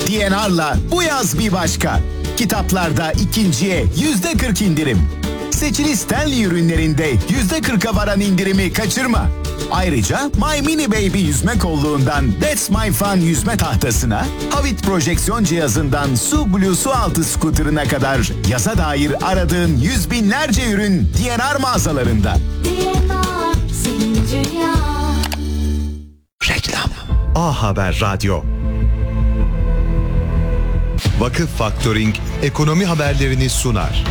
DNR'la bu yaz bir başka. Kitaplarda ikinciye %40 indirim. Seçili Stanley ürünlerinde %40'a varan indirimi kaçırma. Ayrıca My Mini Baby yüzme kolluğundan That's My Fun yüzme tahtasına, Havit projeksiyon cihazından Su Blue su altı skuterına kadar yaza dair aradığın yüz binlerce ürün DNR mağazalarında. Reklam. A Haber Radyo. Vakıf Faktöring ekonomi haberlerini sunar.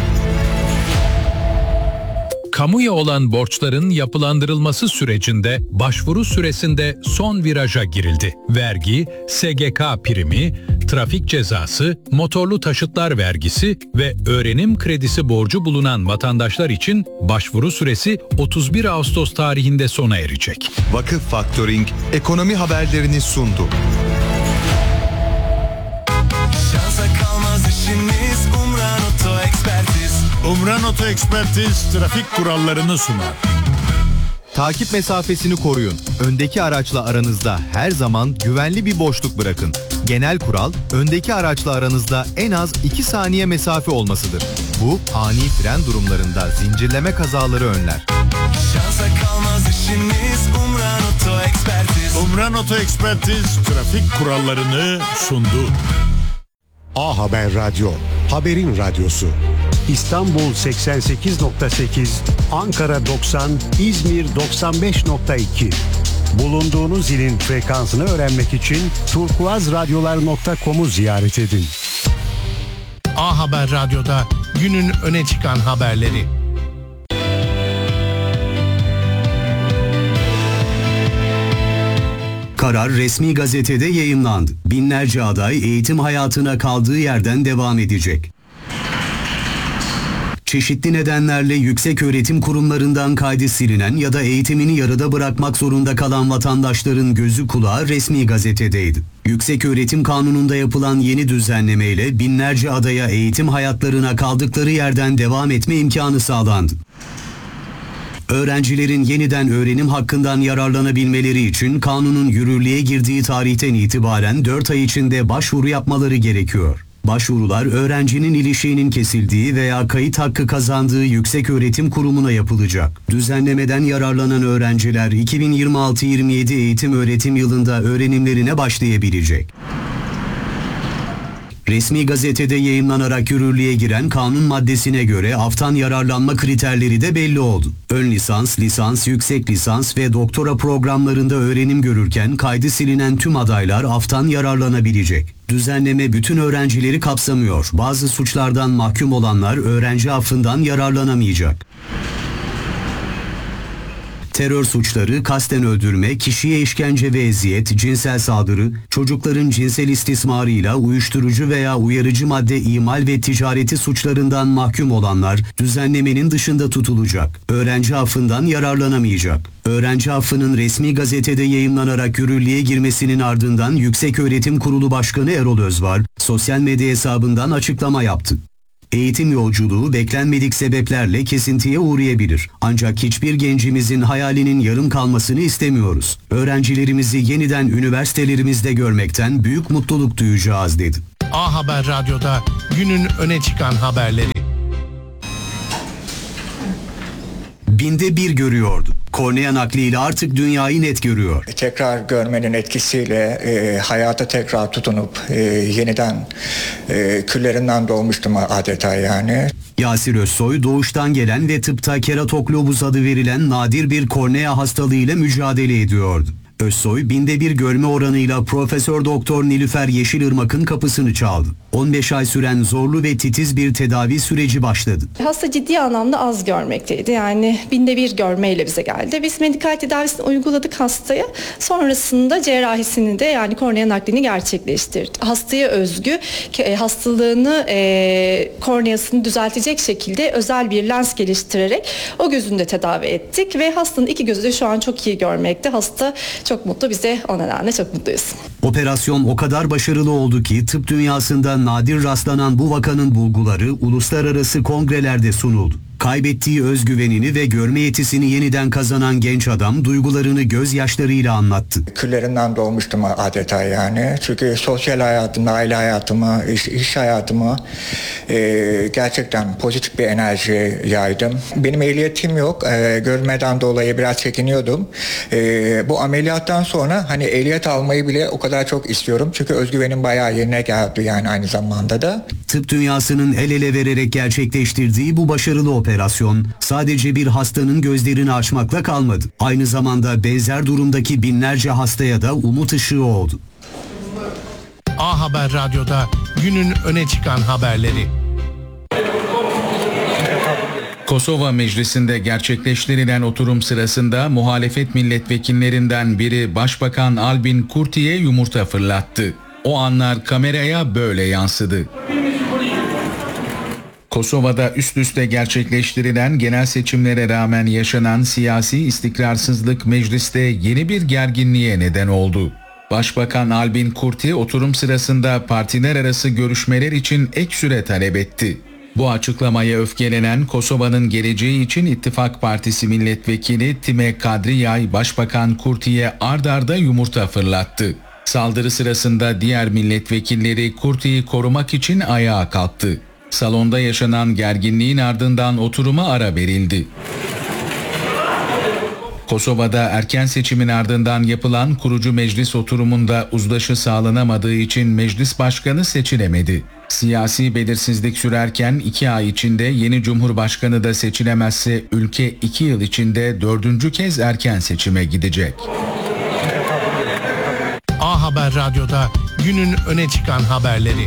Kamuya olan borçların yapılandırılması sürecinde başvuru süresinde son viraja girildi. Vergi, SGK primi, trafik cezası, motorlu taşıtlar vergisi ve öğrenim kredisi borcu bulunan vatandaşlar için başvuru süresi 31 Ağustos tarihinde sona erecek. Vakıf Faktöring ekonomi haberlerini sundu. Şansa kalmaz işiniz Umran Oto Ekspertiz. Umran Oto Ekspertiz trafik kurallarını sunar. Takip mesafesini koruyun. Öndeki araçla aranızda her zaman güvenli bir boşluk bırakın. Genel kural, öndeki araçla aranızda en az 2 saniye mesafe olmasıdır. Bu, ani fren durumlarında zincirleme kazaları önler. Şansa kalmaz işiniz Umran Oto Ekspertiz. Umran Oto Ekspertiz trafik kurallarını sundu. A Haber Radyo, haberin radyosu. İstanbul 88.8, Ankara 90, İzmir 95.2. Bulunduğunuz ilin frekansını öğrenmek için turkuazradyolar.com'u ziyaret edin. A Haber Radyo'da günün öne çıkan haberleri. Karar resmi gazetede yayımlandı. Binlerce aday eğitim hayatına kaldığı yerden devam edecek. Çeşitli nedenlerle yükseköğretim kurumlarından kaydı silinen ya da eğitimini yarıda bırakmak zorunda kalan vatandaşların gözü kulağı resmi gazetedeydi. Yükseköğretim Kanunu'nda yapılan yeni düzenlemeyle binlerce adaya eğitim hayatlarına kaldıkları yerden devam etme imkanı sağlandı. Öğrencilerin yeniden öğrenim hakkından yararlanabilmeleri için kanunun yürürlüğe girdiği tarihten itibaren 4 ay içinde başvuru yapmaları gerekiyor. Başvurular öğrencinin ilişiğinin kesildiği veya kayıt hakkı kazandığı yükseköğretim kurumuna yapılacak. Düzenlemeden yararlanan öğrenciler 2026-27 eğitim öğretim yılında öğrenimlerine başlayabilecek. Resmi gazetede yayımlanarak yürürlüğe giren kanun maddesine göre aftan yararlanma kriterleri de belli oldu. Ön lisans, lisans, yüksek lisans ve doktora programlarında öğrenim görürken kaydı silinen tüm adaylar aftan yararlanabilecek. Düzenleme bütün öğrencileri kapsamıyor. Bazı suçlardan mahkum olanlar öğrenci affından yararlanamayacak. Terör suçları, kasten öldürme, kişiye işkence ve eziyet, cinsel saldırı, çocukların cinsel istismarıyla uyuşturucu veya uyarıcı madde imal ve ticareti suçlarından mahkum olanlar düzenlemenin dışında tutulacak. Öğrenci affından yararlanamayacak. Öğrenci affının resmi gazetede yayımlanarak yürürlüğe girmesinin ardından Yükseköğretim Kurulu Başkanı Erol Özvar, sosyal medya hesabından açıklama yaptı. Eğitim yolculuğu beklenmedik sebeplerle kesintiye uğrayabilir. Ancak hiçbir gencimizin hayalinin yarım kalmasını istemiyoruz. Öğrencilerimizi yeniden üniversitelerimizde görmekten büyük mutluluk duyacağız dedi. A Haber Radyo'da günün öne çıkan haberleri. Binde bir görüyordu. Kornea nakliyle artık dünyayı net görüyor. Tekrar görmenin etkisiyle hayata tekrar tutunup yeniden küllerinden doğmuştum adeta yani. Yasir Özsoy doğuştan gelen ve tıpta keratoklobuz adı verilen nadir bir kornea hastalığıyla mücadele ediyordu. Özsoy binde bir görme oranıyla Profesör Doktor Nilüfer Yeşilırmak'ın kapısını çaldı. 15 ay süren zorlu ve titiz bir tedavi süreci başladı. Hasta ciddi anlamda az görmekteydi. Yani binde bir görmeyle bize geldi. Biz medikal tedavisini uyguladık hastaya. Sonrasında cerrahisini de yani kornea naklini gerçekleştirdik. Hastaya özgü hastalığını korneasını düzeltecek şekilde özel bir lens geliştirerek o gözünü de tedavi ettik ve hastanın iki gözü de şu an çok iyi görmekte. Hasta çok mutlu. Biz de o nedenle çok mutluyuz. Operasyon o kadar başarılı oldu ki tıp dünyasında nadir rastlanan bu vakanın bulguları uluslararası kongrelerde sunuldu. Kaybettiği özgüvenini ve görme yetisini yeniden kazanan genç adam duygularını gözyaşlarıyla anlattı. Küllerinden doğmuştum adeta yani. Çünkü sosyal hayatımda, aile hayatımı, iş hayatımı gerçekten pozitif bir enerji yaydım. Benim ehliyetim yok. Görmeden dolayı biraz çekiniyordum. Bu ameliyattan sonra hani ehliyet almayı bile o kadar çok istiyorum. Çünkü özgüvenim bayağı yerine geldi yani aynı zamanda da. Tıp dünyasının el ele vererek gerçekleştirdiği bu başarılı operasyon sadece bir hastanın gözlerini açmakla kalmadı. Aynı zamanda benzer durumdaki binlerce hastaya da umut ışığı oldu. A Haber Radyo'da günün öne çıkan haberleri. Kosova Meclisi'nde gerçekleştirilen oturum sırasında muhalefet milletvekillerinden biri Başbakan Albin Kurti'ye yumurta fırlattı. O anlar kameraya böyle yansıdı. Kosova'da üst üste gerçekleştirilen genel seçimlere rağmen yaşanan siyasi istikrarsızlık mecliste yeni bir gerginliğe neden oldu. Başbakan Albin Kurti oturum sırasında partiler arası görüşmeler için ek süre talep etti. Bu açıklamaya öfkelenen Kosova'nın Geleceği için İttifak Partisi milletvekili Time Kadriyay, Başbakan Kurti'ye ard arda yumurta fırlattı. Saldırı sırasında diğer milletvekilleri Kurti'yi korumak için ayağa kalktı. Salonda yaşanan gerginliğin ardından oturuma ara verildi. Kosova'da erken seçimin ardından yapılan kurucu meclis oturumunda uzlaşı sağlanamadığı için meclis başkanı seçilemedi. Siyasi belirsizlik sürerken 2 ay içinde yeni cumhurbaşkanı da seçilemezse ülke 2 yıl içinde 4. kez erken seçime gidecek. A Haber Radyo'da günün öne çıkan haberleri.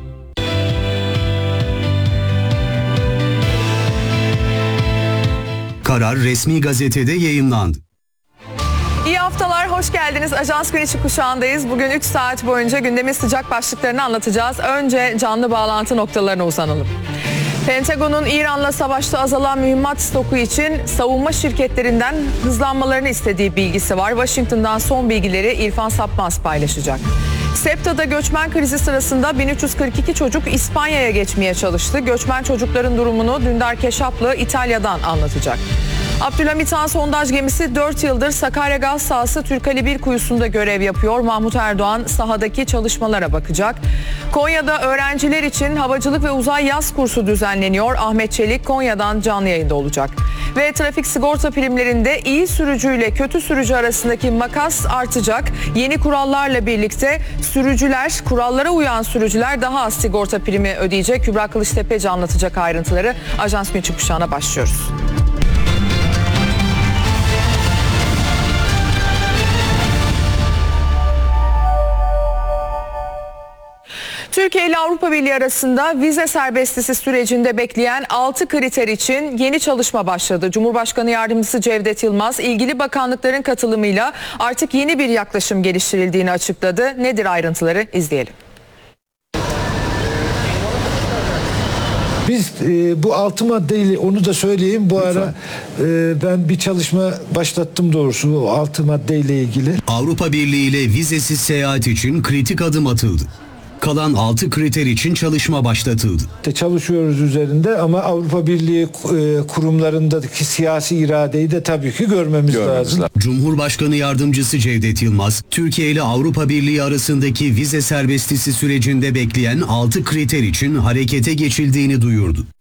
Karar resmi gazetede yayımlandı. İyi haftalar, hoş geldiniz. Ajans Güneşi kuşağındayız. Bugün 3 saat boyunca gündemin sıcak başlıklarını anlatacağız. Önce canlı bağlantı noktalarına uzanalım. Pentagon'un İran'la savaşta azalan mühimmat stoku için savunma şirketlerinden hızlanmalarını istediği bilgisi var. Washington'dan son bilgileri İrfan Sapmaz paylaşacak. SEPTA'da göçmen krizi sırasında 1342 çocuk İspanya'ya geçmeye çalıştı. Göçmen çocukların durumunu Dündar Keşaplı İtalya'dan anlatacak. Abdülhamit Han sondaj gemisi 4 yıldır Sakarya Gaz Sahası Türkali 1 kuyusunda görev yapıyor. Mahmut Erdoğan sahadaki çalışmalara bakacak. Konya'da öğrenciler için havacılık ve uzay yaz kursu düzenleniyor. Ahmet Çelik Konya'dan canlı yayında olacak. Ve trafik sigorta primlerinde iyi sürücüyle kötü sürücü arasındaki makas artacak. Yeni kurallarla birlikte kurallara uyan sürücüler daha az sigorta primi ödeyecek. Kübra Kılıçtepeci anlatacak ayrıntıları. Ajans Güneşi kuşağına başlıyoruz. Türkiye ile Avrupa Birliği arasında vize serbestisi sürecinde bekleyen 6 kriter için yeni çalışma başladı. Cumhurbaşkanı Yardımcısı Cevdet Yılmaz ilgili bakanlıkların katılımıyla artık yeni bir yaklaşım geliştirildiğini açıkladı. Nedir ayrıntıları? İzleyelim. Biz bu 6 maddeyle onu da söyleyeyim bu ara ben bir çalışma başlattım doğrusu o 6 maddeyle ilgili. Avrupa Birliği ile vizesiz seyahat için kritik adım atıldı. Kalan 6 kriter için çalışma başlatıldı. Çalışıyoruz üzerinde ama Avrupa Birliği kurumlarındaki siyasi iradeyi de tabii ki görmemiz lazım. Cumhurbaşkanı Yardımcısı Cevdet Yılmaz, Türkiye ile Avrupa Birliği arasındaki vize serbestisi sürecinde bekleyen 6 kriter için harekete geçildiğini duyurdu.